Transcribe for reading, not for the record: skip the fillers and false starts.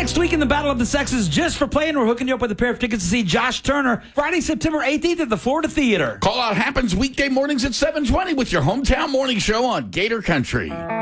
Next week in the Battle of the Sexes, just for playing, we're hooking you up with a pair of tickets to see Josh Turner Friday, September 18th at the Florida Theater. Call Out happens weekday mornings at 7:20 with your hometown morning show on Gator Country.